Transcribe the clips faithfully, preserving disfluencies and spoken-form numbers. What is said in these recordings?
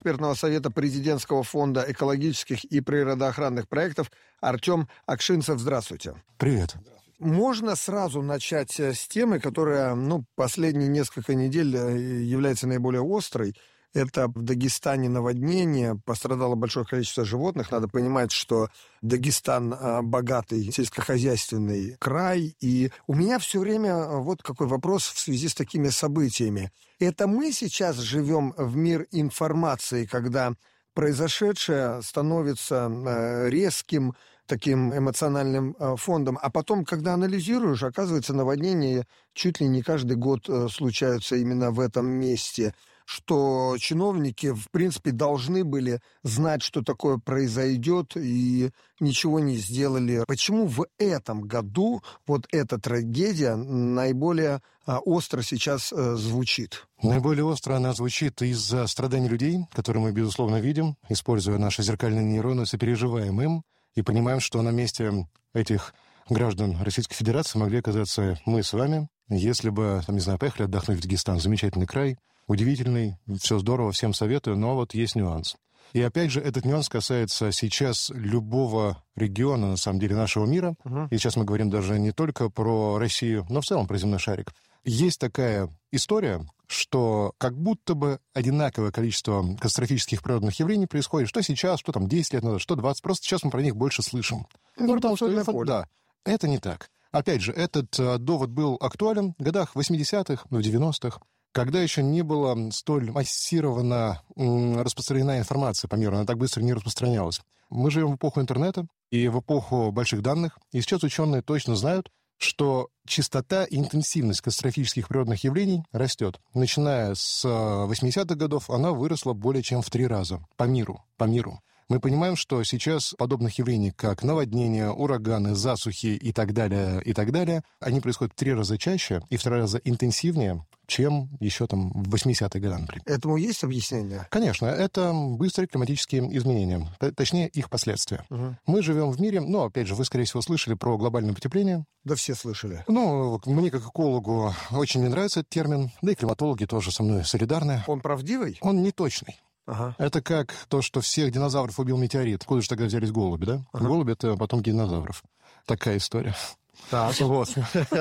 экспертного совета президентского фонда экологических и природоохранных проектов Артем Акшинцев. Здравствуйте. Привет. Можно сразу начать с темы, которая, ну, последние несколько недель является наиболее острой. Это в Дагестане наводнение, пострадало большое количество животных. Надо понимать, что Дагестан богатый сельскохозяйственный край. И у меня все время вот какой вопрос в связи с такими событиями. Это мы сейчас живем в мир информации, когда произошедшее становится резким, таким эмоциональным фондом, а потом, когда анализируешь, оказывается, наводнения чуть ли не каждый год случаются именно в этом месте, что чиновники, в принципе, должны были знать, что такое произойдет, и ничего не сделали. Почему в этом году вот эта трагедия наиболее остро сейчас звучит? Наиболее остро она звучит из-за страданий людей, которые мы, безусловно, видим, используя наши зеркальные нейроны, сопереживаем им, и понимаем, что на месте этих граждан Российской Федерации могли оказаться мы с вами, если бы, там, не знаю, поехали отдохнуть в Дагестан. Замечательный край, удивительный, все здорово, всем советую, но вот есть нюанс. И опять же, этот нюанс касается сейчас любого региона, на самом деле, нашего мира. Uh-huh. И сейчас мы говорим даже не только про Россию, но в целом про земной шарик. Есть такая история, что как будто бы одинаковое количество катастрофических природных явлений происходит, что сейчас, что там десять лет назад, что двадцать. Просто сейчас мы про них больше слышим. Ну, потому что это, да, это не так. Опять же, этот uh, довод был актуален в годах восьмидесятых, в девяностых, когда еще не было столь массированно м, распространена информация по миру, она так быстро не распространялась. Мы живем в эпоху интернета и в эпоху больших данных, и сейчас ученые точно знают, что частота и интенсивность катастрофических природных явлений растет. Начиная с восьмидесятых годов она выросла более чем в три раза по миру, по миру. Мы понимаем, что сейчас подобных явлений, как наводнения, ураганы, засухи и так далее, и так далее, они происходят в три раза чаще и в три раза интенсивнее, чем еще там в восьмидесятые годы, например. Этому есть объяснение? Конечно, это быстрые климатические изменения, точнее, их последствия. Угу. Мы живем в мире, ну, опять же, вы, скорее всего, слышали про глобальное потепление. Да все слышали. Ну, мне, как экологу, очень не нравится этот термин, да и климатологи тоже со мной солидарны. Он правдивый? Он не точный. Ага. Это как то, что всех динозавров убил метеорит. Откуда же тогда взялись голуби, да? Ага. Голуби — это потомки динозавров. Такая история. Так. Вот.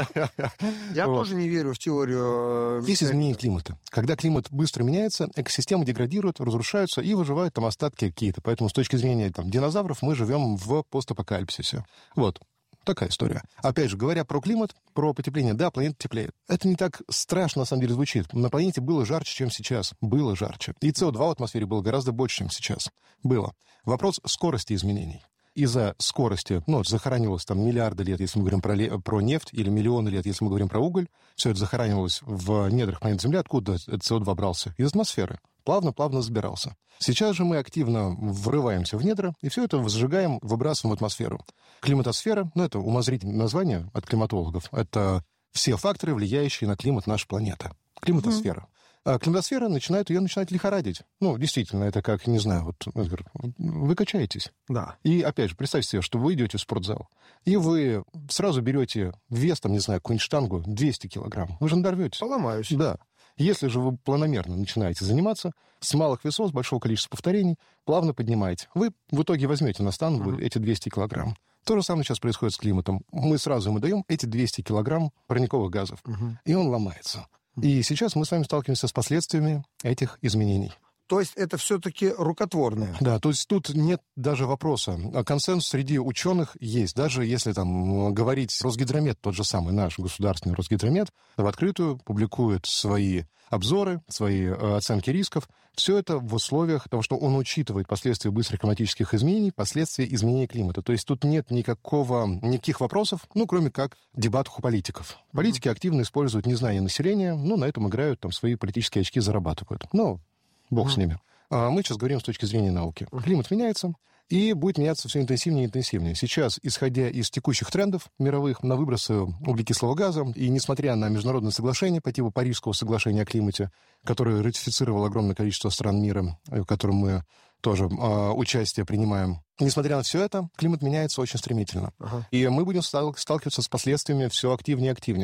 Я тоже не верю в теорию... Есть изменение климата. Когда климат быстро меняется, экосистемы деградируют, разрушаются и выживают там остатки какие-то. Поэтому с точки зрения там, динозавров мы живем в постапокалипсисе. Вот. Такая история. Опять же, говоря про климат, про потепление, да, планета теплеет. Это не так страшно, на самом деле, звучит. На планете было жарче, чем сейчас. Было жарче. И си о два в атмосфере было гораздо больше, чем сейчас. Было. Вопрос скорости изменений. Из-за скорости, ну, захоранивалось там миллиарды лет, если мы говорим про, ле- про нефть, или миллионы лет, если мы говорим про уголь. Все это захоранивалось в недрах планеты Земли. Откуда этот си о два брался? Из атмосферы. Плавно-плавно забирался. Сейчас же мы активно врываемся в недра, и все это сжигаем, выбрасываем в атмосферу. Климатосфера, ну, это умозрительное название от климатологов, это все факторы, влияющие на климат нашей планеты. Климатосфера. Mm-hmm. А климатосфера начинает, ее начинает лихорадить. Ну, действительно, это как, не знаю, вот вы качаетесь. Да. И, опять же, представьте себе, что вы идете в спортзал, и вы сразу берете вес, там, не знаю, какую-нибудь штангу двести килограмм. Вы же надорветесь. Поломаюсь. Да. Если же вы планомерно начинаете заниматься, с малых весов, с большого количества повторений, плавно поднимаете, вы в итоге возьмете на штангу uh-huh. эти двести килограмм. То же самое сейчас происходит с климатом. Мы сразу ему даем эти двести килограмм парниковых газов, uh-huh. и он ломается. Uh-huh. И сейчас мы с вами сталкиваемся с последствиями этих изменений. То есть это все-таки рукотворное. Да, то есть тут нет даже вопроса. Консенсус среди ученых есть. Даже если там говорить, Росгидромет, тот же самый наш государственный Росгидромет, в открытую публикует свои обзоры, свои оценки рисков. Все это в условиях того, что он учитывает последствия быстрых климатических изменений, последствия изменения климата. То есть тут нет никакого, никаких вопросов, ну, кроме как дебатов у политиков. Политики mm-hmm. активно используют незнание населения, ну, на этом играют, там, свои политические очки зарабатывают. Ну, бог mm-hmm. с ними. А мы сейчас говорим с точки зрения науки. Климат меняется, и будет меняться все интенсивнее и интенсивнее. Сейчас, исходя из текущих трендов мировых на выбросы углекислого газа, и несмотря на международные соглашения по типу Парижского соглашения о климате, которое ратифицировало огромное количество стран мира, в котором мы тоже э, участие принимаем, несмотря на все это, климат меняется очень стремительно. Ага. И мы будем стал- сталкиваться с последствиями все активнее и активнее.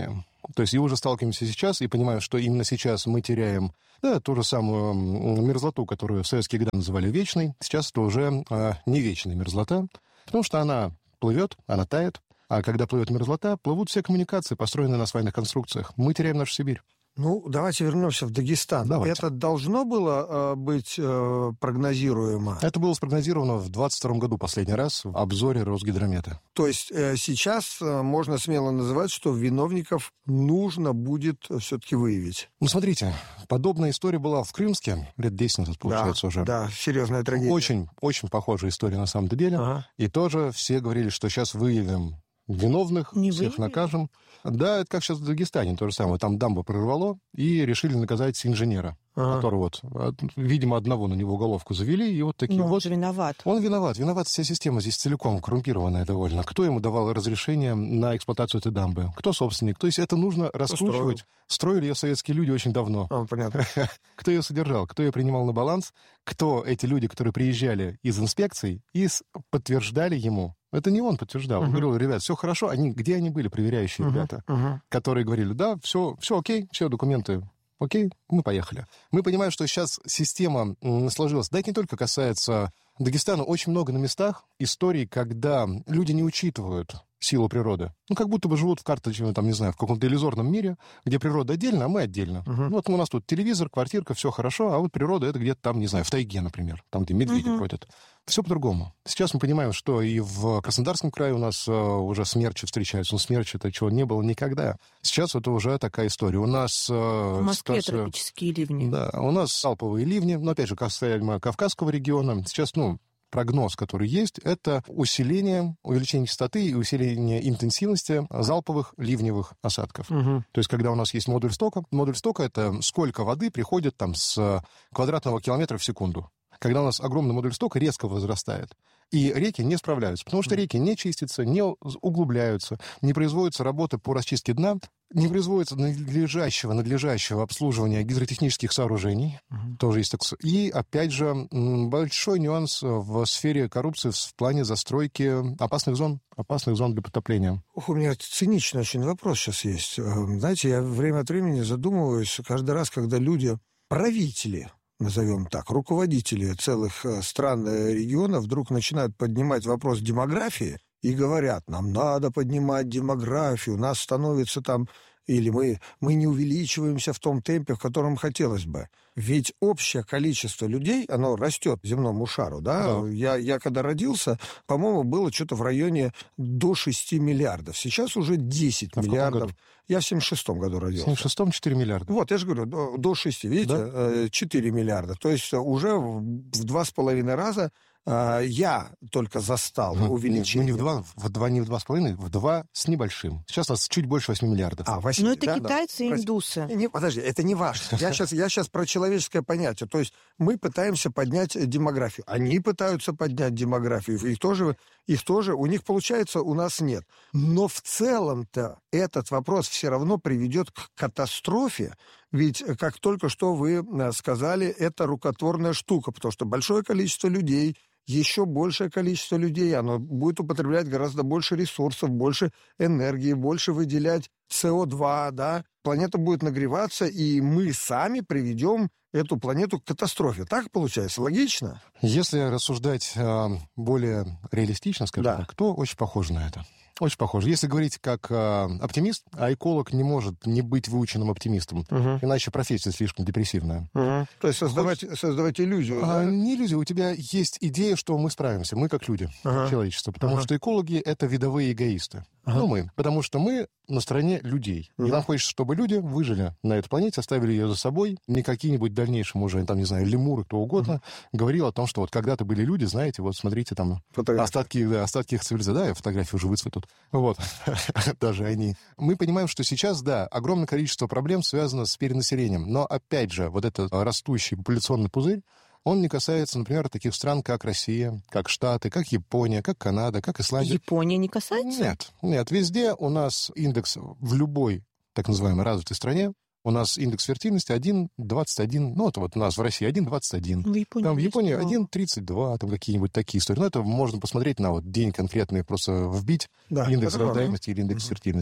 То есть и уже сталкиваемся сейчас и понимаем, что именно сейчас мы теряем, да, ту же самую мерзлоту, которую в советские годы называли вечной. Сейчас это уже э, не вечная мерзлота, потому что она плывет, она тает. А когда плывет мерзлота, плывут все коммуникации, построенные на свайных конструкциях. Мы теряем нашу Сибирь. Ну, давайте вернемся в Дагестан. Давайте. Это должно было э, быть э, прогнозируемо? Это было спрогнозировано в двадцать втором году последний раз в обзоре Росгидромета. То есть э, сейчас э, можно смело называть, что виновников нужно будет все-таки выявить? Ну, смотрите, подобная история была в Крымске лет десять назад, получается, да, уже. Да, серьезная трагедия. Очень, очень похожая история на самом деле. Ага. И тоже все говорили, что сейчас выявим виновных, Не всех выявили? накажем. Да, это как сейчас в Дагестане, то же самое. Там дамбу прорвало, и решили наказать инженера, Ага. который вот, видимо, одного на него уголовку завели, и вот такие Ну, он вот... же виноват. Он виноват. Виновата вся система здесь целиком, коррумпированная довольно. Кто ему давал разрешение на эксплуатацию этой дамбы? Кто собственник? То есть это нужно раскручивать. Строили ее советские люди очень давно. А, понятно. Кто ее содержал? Кто ее принимал на баланс? Кто эти люди, которые приезжали из инспекций и с- подтверждали ему? Это не он подтверждал. Он Мгм. говорил, ребят, все хорошо. Они, где они были, проверяющие Мгм, ребята? мгм. Которые говорили, да, все, все окей, все документы окей, мы поехали. Мы понимаем, что сейчас система м, сложилась. Да, это не только касается Дагестана. Очень много на местах историй, когда люди не учитывают силу природы. Ну, как будто бы живут в карточном, там, не знаю, в каком-то иллюзорном мире, где природа отдельно, а мы отдельно. Мгм. Ну, вот у нас тут телевизор, квартирка, все хорошо, а вот природа — это где-то там, не знаю, в тайге, например, там, где медведи Мгм. бродят. Все по-другому. Сейчас мы понимаем, что и в Краснодарском крае у нас э, уже смерчи встречаются. Но смерчи — это чего не было никогда. Сейчас это уже такая история. У нас... э, В Москве ситуация- тропические ливни. Да, у нас алповые ливни, но, опять же, касаемо Кавказского региона. Сейчас, ну, прогноз, который есть, это усиление, увеличение частоты и усиление интенсивности залповых ливневых осадков. Мгм. То есть, когда у нас есть модуль стока, модуль стока — это сколько воды приходит там с квадратного километра в секунду. Когда у нас огромный модуль стока резко возрастает, и реки не справляются, потому что реки не чистятся, не углубляются, не производятся работы по расчистке дна, не производится надлежащего, надлежащего обслуживания гидротехнических сооружений. Мгм. Тоже есть так. И, опять же, м, большой нюанс в сфере коррупции в плане застройки опасных зон, опасных зон для потопления. Ох, у меня циничный очень вопрос сейчас есть. Э, Знаете, я время от времени задумываюсь, каждый раз, когда люди, правители, назовем так, руководители целых э, стран, э, регионов вдруг начинают поднимать вопрос демографии и говорят, нам надо поднимать демографию, нас становится там, или мы, мы не увеличиваемся в том темпе, в котором хотелось бы. Ведь общее количество людей, оно растет земному шару, да? Да. Я, я когда родился, по-моему, было что-то в районе до шести миллиардов. Сейчас уже десять А в каком миллиардов. году? Я в семьдесят шестом году В родился. семьдесят шестом четыре миллиарда. Вот, я же говорю, до, до шести, видите, Да. э, четыре миллиарда. То есть уже в, в два с половиной раза э, я только застал Ну, увеличение. не в два, в два, не в два с половиной, в два с небольшим. Сейчас у нас чуть больше восьми миллиардов. А, восемь, Но это да? китайцы и Прости. индусы. Не, подожди, это не важно. Я сейчас, я сейчас про человеческое понятие. То есть мы пытаемся поднять демографию. Они пытаются поднять демографию. Их тоже, их тоже, у них получается, у нас нет. Но в целом-то этот вопрос все равно приведет к катастрофе. Ведь, как только что вы э, сказали, это рукотворная штука, потому что большое количество людей, еще большее количество людей, оно будет употреблять гораздо больше ресурсов, больше энергии, больше выделять С О два, да. Планета будет нагреваться, и мы сами приведем эту планету к катастрофе. Так получается? Логично? Если рассуждать э, более реалистично, скажем Да. так, то очень похоже на это. Очень похоже. Если говорить как э, оптимист, а эколог не может не быть выученным оптимистом, Угу. иначе профессия слишком депрессивная. То есть создавать, создавать иллюзию. А, да? не иллюзия, у тебя есть идея, что мы справимся, мы как люди, Ага. человечество, потому Ага. что экологи — это видовые эгоисты. Ага. Ну, мы. Потому что мы на стороне людей. И Мгм. нам хочется, чтобы люди выжили на этой планете, оставили ее за собой. Не какие-нибудь дальнейшим уже, там, не знаю, лемуры, кто угодно, говорил о том, что вот когда-то были люди, знаете, вот смотрите, там, Фотография. остатки, да, остатки их цивилизации. Да, фотографии уже выцветут. Вот. Даже они. Мы понимаем, что сейчас, да, огромное количество проблем связано с перенаселением. Но, опять же, вот этот растущий популяционный пузырь, он не касается, например, таких стран, как Россия, как Штаты, как Япония, как Канада, как Исландия. Япония не касается? Нет, нет. Везде у нас индекс в любой так называемой развитой стране, у нас индекс фертильности один двадцать один, ну, это вот у нас в России один двадцать один. В Японии, Там в Японии есть, да. один тридцать два, там какие-нибудь такие истории. Ну, это можно посмотреть на вот день конкретный, просто вбить Да, индекс это правда. рождаемости или индекс фертильности.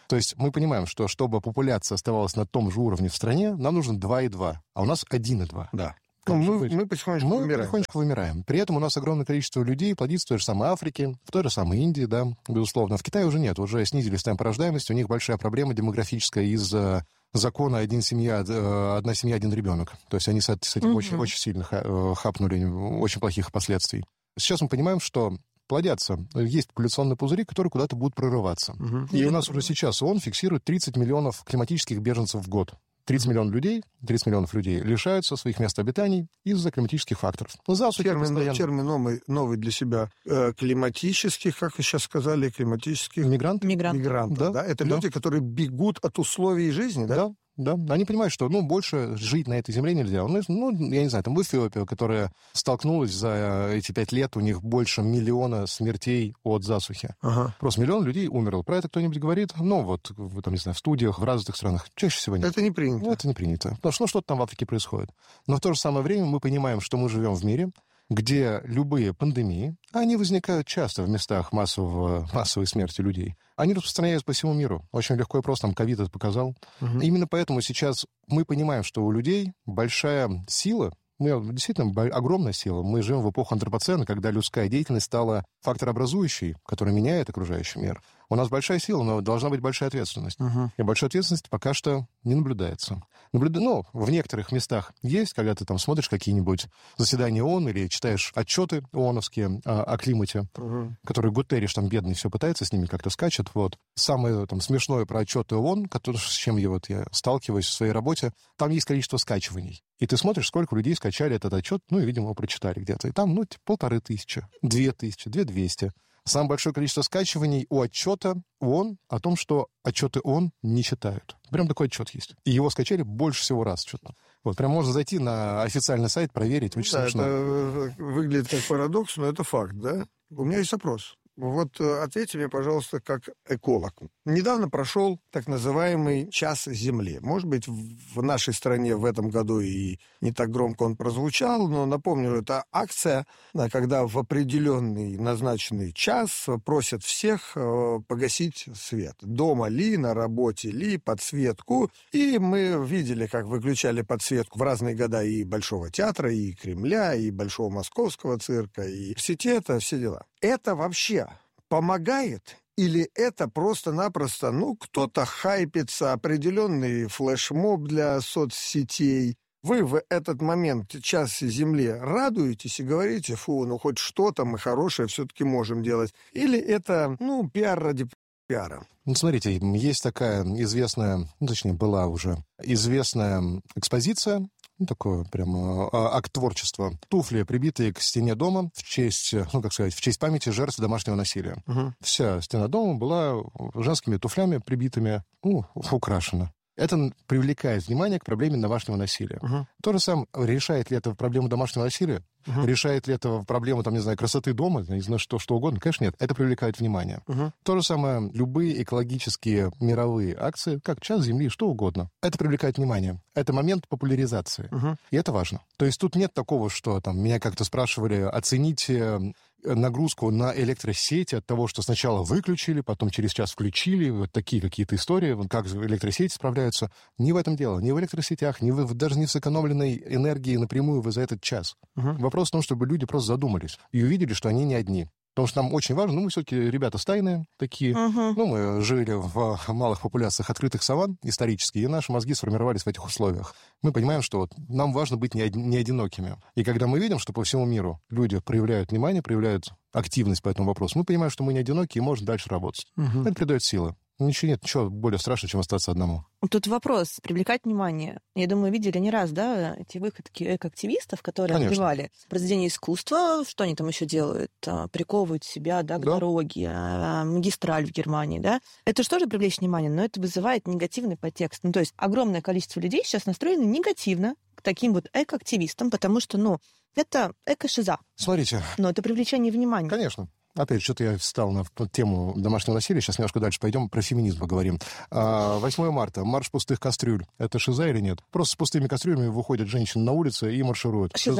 То есть мы понимаем, что чтобы популяция оставалась на том же уровне в стране, нам нужно два и два, а у нас один и два. Да. Ну, мы, мы потихонечку мы вымираем. потихонечку да. вымираем. При этом у нас огромное количество людей плодится в той же самой Африке, в той же самой Индии, да, безусловно. В Китае уже нет, уже снизились темпы рождаемости, у них большая проблема демографическая из-за закона «один семья, одна семья, один ребенок». То есть они с этим mm-hmm. очень, очень сильно хапнули, очень плохих последствий. Сейчас мы понимаем, что плодятся. Есть популяционные пузыри, которые куда-то будут прорываться. Mm-hmm. И у нас уже сейчас ООН фиксирует тридцать миллионов климатических беженцев в год. тридцать миллионов людей, тридцать миллионов людей лишаются своих мест обитаний из-за климатических факторов. Ну, термин, постоянно... термин новый, новый для себя. Э, климатических, как вы сейчас сказали, климатических... Мигрант? Мигрант. Мигрантов, да? да? Это да. люди, которые бегут от условий жизни, да? Да. Да, они понимают, что, ну, больше жить на этой земле нельзя. Ну, ну, я не знаю, там в Эфиопии, которая столкнулась за эти пять лет, у них больше миллиона смертей от засухи. Ага. Просто миллион людей умерло. Про это кто-нибудь говорит? Ну, вот, там, не знаю, в студиях, в развитых странах. Чаще всего нет. Это не принято. Ну, это не принято. Потому что, ну, что-то там в Африке происходит. Но в то же самое время мы понимаем, что мы живем в мире, где любые пандемии, они возникают часто в местах массового, массовой смерти людей. Они распространяются по всему миру. Очень легко и просто. Там ковид это показал. Угу. Именно поэтому сейчас мы понимаем, что у людей большая сила, мы, действительно огромная сила. Мы живем в эпоху антропоцена, когда людская деятельность стала факторообразующей, который меняет окружающий мир. У нас большая сила, но должна быть большая ответственность. Uh-huh. И большой ответственности пока что не наблюдается. Наблюда... Ну, в некоторых местах есть, когда ты там смотришь какие-нибудь заседания ООН или читаешь отчеты ООНовские о, о климате, uh-huh. которые Гутерриш там бедный все пытается с ними как-то скачет. Вот. Самое там смешное про отчеты ООН, который, с чем я, вот, я сталкиваюсь в своей работе, там есть количество скачиваний. И ты смотришь, сколько людей скачали этот отчет, ну, и, видимо, его прочитали где-то. И там, ну, полторы тысячи, две тысячи, две двести. Самое большое количество скачиваний у отчета ООН о том, что отчеты ООН не читают. Прям такой отчет есть. И его скачали больше всего раз. Что-то. Вот, прям можно зайти на официальный сайт, проверить. Очень да, смешно. Это выглядит как парадокс, но это факт, да? У меня есть вопрос. Вот ответьте мне, пожалуйста, как эколог. Недавно прошел так называемый «Час Земли». Может быть, в нашей стране в этом году и не так громко он прозвучал, но напомню, это акция, когда в определенный назначенный час просят всех погасить свет. Дома ли, на работе ли, подсветку. И мы видели, как выключали подсветку в разные года и Большого театра, и Кремля, и Большого московского цирка, и университета, все дела. Это вообще помогает? Или это просто-напросто, ну, кто-то хайпится, определенный флешмоб для соцсетей? Вы в этот момент, час Земли, радуетесь и говорите, фу, ну, хоть что-то мы хорошее все-таки можем делать? Или это, ну, пиар ради пиара? Ну, смотрите, есть такая известная, ну, точнее, была уже известная экспозиция, ну, такое прям э, акт творчества. Туфли, прибитые к стене дома в честь, ну, как сказать, в честь памяти жертв домашнего насилия. Угу. Вся стена дома была женскими туфлями, прибитыми, ну, украшена. Это привлекает внимание к проблеме домашнего насилия. Uh-huh. То же самое, решает ли это проблему домашнего насилия? Uh-huh. Решает ли это проблему, там, не знаю, красоты дома? Не знаю, что, что угодно? Конечно, нет. Это привлекает внимание. Uh-huh. То же самое, любые экологические мировые акции, как «Час Земли», что угодно. Это привлекает внимание. Это момент популяризации. Uh-huh. И это важно. То есть тут нет такого, что там меня как-то спрашивали, оцените нагрузку на электросети от того, что сначала выключили, потом через час включили, вот такие какие-то истории, вот как электросети справляются. Не в этом дело, не в электросетях, не в, даже не в сэкономленной энергии напрямую за этот час. Uh-huh. Вопрос в том, чтобы люди просто задумались и увидели, что они не одни. Потому что нам очень важно, ну, мы все-таки ребята стайные такие, uh-huh. ну, мы жили в малых популяциях открытых саванн исторически, и наши мозги сформировались в этих условиях. Мы понимаем, что вот нам важно быть не, не одинокими. И когда мы видим, что по всему миру люди проявляют внимание, проявляют активность по этому вопросу, мы понимаем, что мы не одиноки и можем дальше работать. Uh-huh. Это придает силы. Ничего нет, ничего более страшного, чем остаться одному. Тут вопрос, привлекать внимание. Я думаю, видели не раз, да, эти выходки экоактивистов, которые Конечно. Отбивали произведения искусства, что они там еще делают, приковывают себя, да, к да. дороге, магистраль в Германии, да. Это же тоже привлечь внимание, но это вызывает негативный подтекст. Ну, то есть огромное количество людей сейчас настроены негативно к таким вот экоактивистам, потому что, ну, это эко-шиза. Смотрите. Но это привлечение внимания. Конечно. Опять, что-то я встал на тему домашнего насилия. Сейчас немножко дальше пойдем, про феминизм поговорим. восьмое марта. Марш пустых кастрюль. Это шиза или нет? Просто с пустыми кастрюлями выходят женщины на улицы и маршируют. Шиза.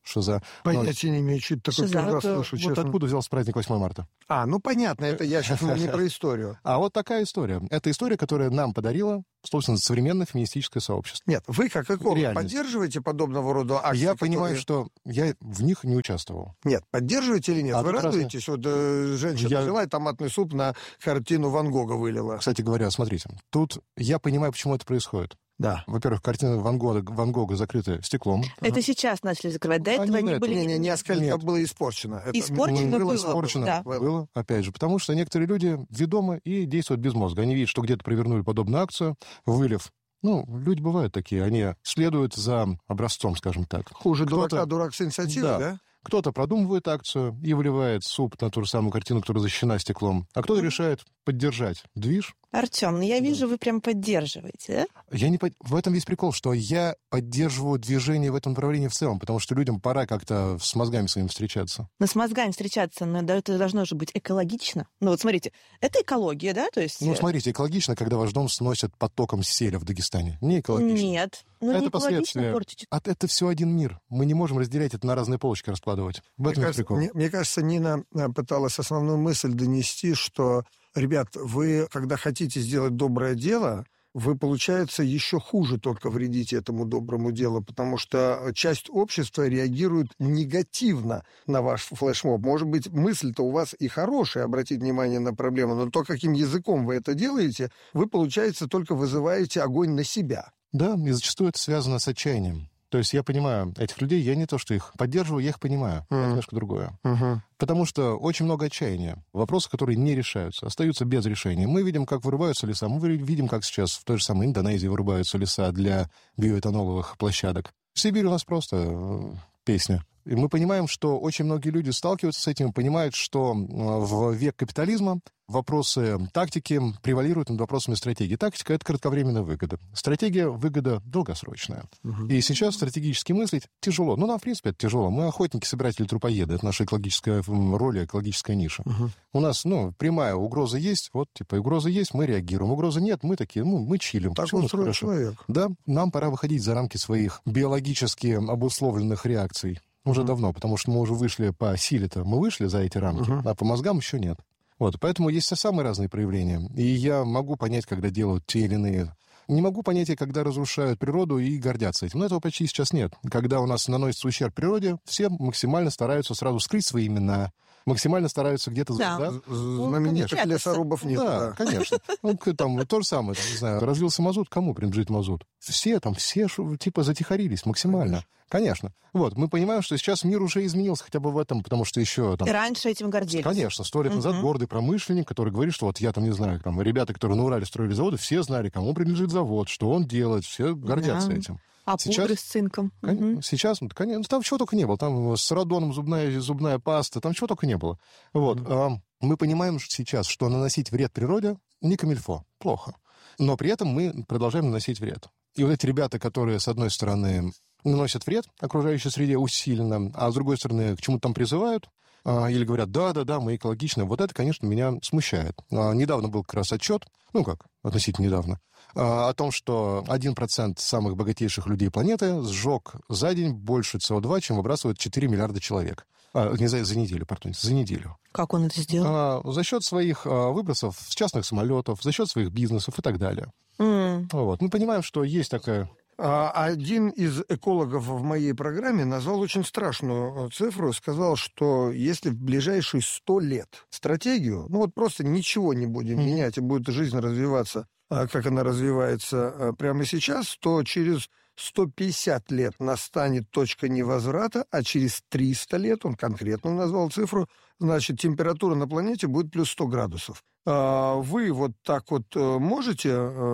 Шиза. Понятия не имею, что это такое, первый раз слышу, Вот честно. откуда взялся праздник восьмое марта. А, ну понятно, это я сейчас не про историю. А вот такая история. Это история, которая нам подарила, собственно, современное феминистическое сообщество. Нет, вы как эколог Реальность. поддерживаете подобного рода акции? Я которые- понимаю, что я в них не участвовал. Нет, поддерживаете или нет? А Вы тут радуетесь? Вот э, женщина Я- взяла и томатный суп на картину Ван Гога вылила. Кстати говоря, смотрите, тут я понимаю, почему это происходит. Да. Во-первых, картина Ван Гога, Ван Гога закрыта стеклом. Это сейчас начали закрывать. До Они этого до они этого- были... Не-не, несколько Нет. было испорчено. Это Испорчено было было, Испорчено да. было, опять же, потому что некоторые люди ведомы и действуют без мозга. Они видят, что где-то провернули подобную акцию, вылив. Ну, люди бывают такие, они следуют за образцом, скажем так. Хуже Кто-то- дурака, дурак с инициативой, Да. да? Кто-то продумывает акцию и выливает суп на ту же самую картину, которая защищена стеклом, а кто-то решает поддержать движ. Артем, ну я вижу, вы прям поддерживаете, да? Я не под... В этом весь прикол, что я поддерживаю движение в этом направлении в целом, потому что людям пора как-то с мозгами своими встречаться. Но с мозгами встречаться, но да, это должно же быть экологично. Ну вот смотрите, это экология, да? То есть... Ну, э, смотрите, экологично, когда ваш дом сносят потоком селя в Дагестане. Не экологично. Нет. Ну Это не экологично последствия. портить. А это все один мир. Мы не можем разделять это на разные полочки, раскладывать. В Мне этом весь кажется, прикол. мне, мне кажется, Нина э, пыталась основную мысль донести, что, ребят, вы, когда хотите сделать доброе дело, вы, получается, еще хуже только вредите этому доброму делу, потому что часть общества реагирует негативно на ваш флешмоб. Может быть, мысль-то у вас и хорошая, обратить внимание на проблему, но то, каким языком вы это делаете, вы, получается, только вызываете огонь на себя. Да, и зачастую это связано с отчаянием. То есть я понимаю этих людей, я не то, что их поддерживаю, я их понимаю. Это Мгм. немножко другое. Угу. Потому что очень много отчаяния. Вопросы, которые не решаются, остаются без решения. Мы видим, как вырубаются леса. Мы видим, как сейчас в той же самой Индонезии вырубаются леса для биоэтаноловых площадок. В Сибири у нас просто э, песня. И мы понимаем, что очень многие люди сталкиваются с этим, понимают, что э, в век капитализма вопросы тактики превалируют над вопросами стратегии. Тактика — это кратковременная выгода. Стратегия — выгода долгосрочная. Угу. И сейчас стратегически мыслить тяжело. Ну, нам, в принципе, это тяжело. Мы охотники, собиратели, трупоеды. Это наша экологическая м, роль, экологическая ниша. Угу. У нас, ну, прямая угроза есть, вот, типа, угроза есть, мы реагируем. Угрозы нет, мы такие, ну, мы чилим. Так Всё у нас устроен хорошо. человек. Да, нам пора выходить за рамки своих биологически обусловленных реакций. Уже Мгм. давно, потому что мы уже вышли по силе-то, мы вышли за эти рамки, Мгм. а по мозгам еще нет. Вот, поэтому есть самые разные проявления. И я могу понять, когда делают те или иные... Не могу понять, когда разрушают природу и гордятся этим. Но этого почти сейчас нет. Когда у нас наносится ущерб природе, все максимально стараются сразу скрыть свои имена, максимально стараются где-то... Да. да? Знаменитых конечно. лесорубов нет. Да, Да. конечно. Ну, к- там то же самое, там, не знаю, развился мазут, кому принадлежит мазут? Все там, все шу- типа затихарились максимально. Конечно. Вот, мы понимаем, что сейчас мир уже изменился хотя бы в этом, потому что еще там... И раньше этим гордились. Конечно, сто лет назад Мгм. гордый промышленник, который говорит, что вот я там, не знаю, там, ребята, которые на Урале строили заводы, все знали, кому принадлежит завод, что он делает, все гордятся Да. этим. А Сейчас- пудры с цинком. Кон- Мгм. Сейчас, ну, конечно, там чего только не было. Там с радоном зубная, зубная паста, там чего только не было. Вот. а, Мы понимаем что сейчас, что наносить вред природе не камильфо, плохо. Но при этом мы продолжаем наносить вред. И вот эти ребята, которые, с одной стороны, наносят вред окружающей среде усиленно, а с другой стороны, к чему-то там призывают, а, или говорят, да-да-да, мы экологичны, вот это, конечно, меня смущает. А, Недавно был как раз отчет, ну как, относительно недавно, а, о том, что один процент самых богатейших людей планеты сжег за день больше си о два, чем выбрасывают четыре миллиарда человек. А, не за, за неделю, пардон, за неделю. Как он это сделал? А, за счет своих а, выбросов с частных самолетов, за счет своих бизнесов и так далее. М. Вот. Мы понимаем, что есть такая... А один из экологов в моей программе назвал очень страшную цифру, сказал, что если в ближайшие сто лет стратегию, ну вот просто ничего не будем Мгм. менять, и будет жизнь развиваться, а, как она развивается а, прямо сейчас, то через сто пятьдесят лет настанет точка невозврата, а через триста лет, он конкретно назвал цифру, значит, температура на планете будет плюс сто градусов. А вы вот так вот э, можете...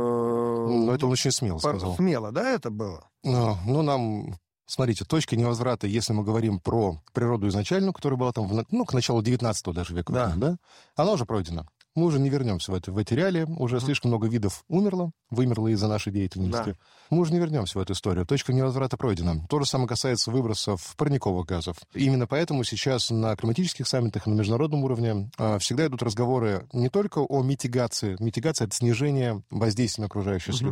э, Ну, это он очень смело пар- сказал. Смело, да, это было? Ну, ну, нам... Смотрите, точка невозврата, если мы говорим про природу изначальную, которая была там, в на- ну, к началу девятнадцатого даже века, Да. да, она уже пройдена. Мы уже не вернемся в, это, в эти реалии, уже Мгм. слишком много видов умерло, вымерло из-за нашей деятельности. Да. Мы уже не вернемся в эту историю. Точка невозврата пройдена. То же самое касается выбросов парниковых газов. Именно поэтому сейчас на климатических саммитах и на международном уровне а, всегда идут разговоры не только о митигации. Митигация — это снижение воздействия на окружающую Мгм. среду.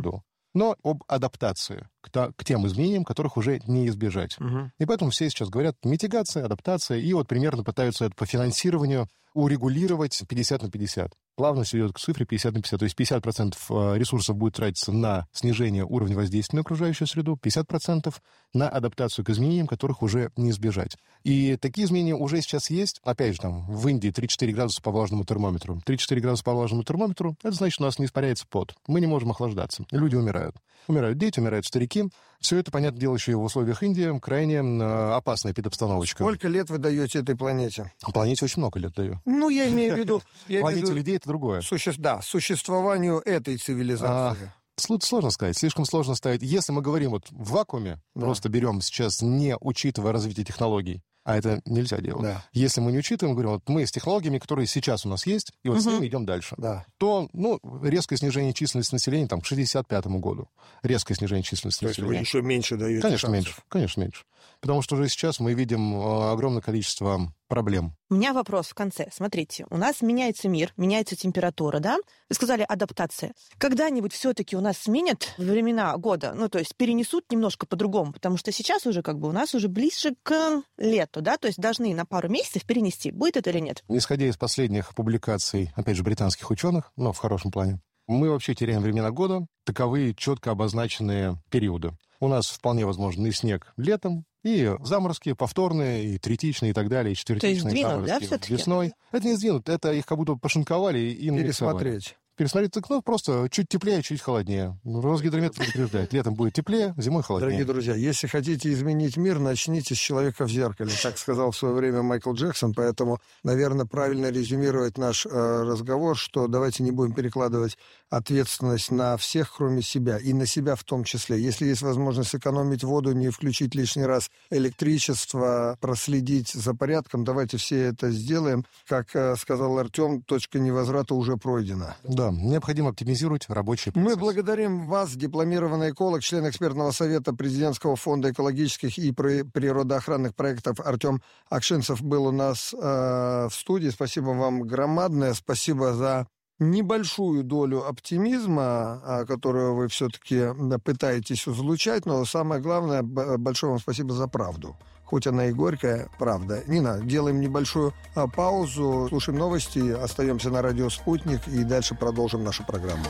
но об адаптации к, та, к тем изменениям, которых уже не избежать. Угу. И поэтому все сейчас говорят митигация, адаптация, и вот примерно пытаются это по финансированию урегулировать пятьдесят на пятьдесят. Плавность идет к цифре пятьдесят на пятьдесят, то есть пятьдесят процентов ресурсов будет тратиться на снижение уровня воздействия на окружающую среду, пятьдесят процентов на адаптацию к изменениям, которых уже не избежать. И такие изменения уже сейчас есть. Опять же, там, в Индии три-четыре градуса по влажному термометру. три-четыре градуса по влажному термометру, это значит, у нас не испаряется пот. Мы не можем охлаждаться. Люди умирают. Умирают дети, умирают старики. Все это, понятное дело, еще и в условиях Индии крайне э, опасная педобстановочка. Сколько лет вы даете этой планете? Планете очень много лет даю. Ну, я имею в виду... Планете людей — это другое. Суще... Да, существованию этой цивилизации. А, сложно сказать, слишком сложно ставить. Если мы говорим вот в вакууме, да. просто берем сейчас, не учитывая развитие технологий, а это нельзя делать. Да. Если мы не учитываем, говорим, вот мы с технологиями, которые сейчас у нас есть, и вот угу. с ними идем дальше, да. то, ну, резкое снижение численности населения, там, к шестьдесят пятому году. Резкое снижение численности то населения. То есть вы еще меньше даете Конечно, шансов. меньше. Конечно, меньше. Потому что уже сейчас мы видим огромное количество проблем. У меня вопрос в конце. Смотрите, у нас меняется мир, меняется температура, да? Вы сказали адаптация. Когда-нибудь все-таки у нас сменят времена года, ну, то есть перенесут немножко по-другому, потому что сейчас уже как бы у нас уже ближе к лету, да? То есть должны на пару месяцев перенести. Будет это или нет? Исходя из последних публикаций, опять же, британских ученых, но в хорошем плане, мы вообще теряем времена года, таковые четко обозначенные периоды. У нас вполне возможен и снег летом, и заморозки повторные, и третичные, и так далее, и четвертичные. То есть сдвинут, заморозки да, все-таки? Весной. Это не сдвинут, это их как будто пошинковали и пересмотреть. Пересмотреть, так, ну, просто чуть теплее, чуть холоднее. Росгидромет предупреждает. Летом будет теплее, зимой холоднее. Дорогие друзья, если хотите изменить мир, начните с «Человека в зеркале». Так сказал в свое время Майкл Джексон, поэтому, наверное, правильно резюмировать наш э, разговор, что давайте не будем перекладывать ответственность на всех, кроме себя, и на себя в том числе. Если есть возможность сэкономить воду, не включить лишний раз электричество, проследить за порядком, давайте все это сделаем. Как э, сказал Артем, точка невозврата уже пройдена. Да, необходимо оптимизировать рабочий процесс. Мы благодарим вас, дипломированный эколог, член экспертного совета Президентского фонда экологических и природоохранных проектов Артем Акшинцев был у нас э, в студии. Спасибо вам громадное. Спасибо за небольшую долю оптимизма, которую вы все-таки пытаетесь излучать, но самое главное, большое вам спасибо за правду. Хоть она и горькая, правда. Нина, делаем небольшую а, паузу, слушаем новости, остаемся на радио «Спутник» и дальше продолжим нашу программу.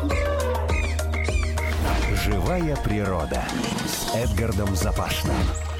Живая природа с Эдгардом Запашным.